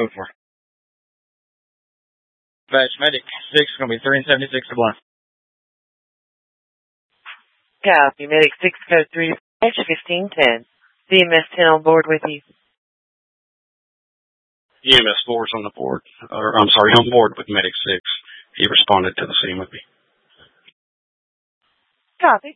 code for? Dispatch Medic 6 is going to be 376 to blind. Copy. Medic 6, code 3, dispatch 1510. CMS 10 on board with you. EMS 4 is on board with Medic 6. He responded to the scene with me. Copy.